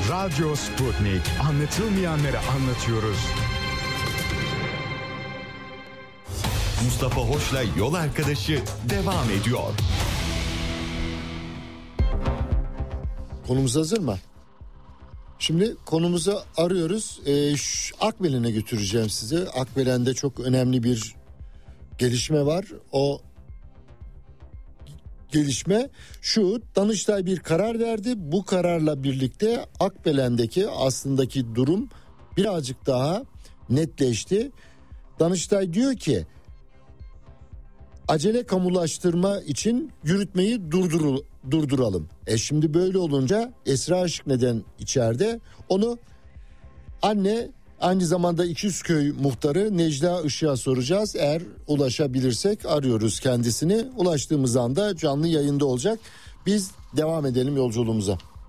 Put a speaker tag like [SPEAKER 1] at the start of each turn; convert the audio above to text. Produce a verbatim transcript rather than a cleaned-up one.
[SPEAKER 1] Radyo Sputnik. Anlatılmayanları anlatıyoruz.
[SPEAKER 2] Mustafa Hoş'la Yol Arkadaşı devam ediyor.
[SPEAKER 3] Konumuz hazır mı? Şimdi konumuzu arıyoruz. Ee, Akbelen'e götüreceğim sizi. Akbelen'de çok önemli bir gelişme var. O gelişme şu: Danıştay bir karar verdi. Bu kararla birlikte Akbelen'deki aslındaki durum birazcık daha netleşti. Danıştay diyor ki acele kamulaştırma için yürütmeyi durdurul, durduralım. E şimdi böyle olunca Esra Işık neden içeride? Onu anne, aynı zamanda İkizköy muhtarı Necla Işık'a soracağız. Eğer ulaşabilirsek arıyoruz kendisini. Ulaştığımız anda canlı yayında olacak. Biz devam edelim yolculuğumuza.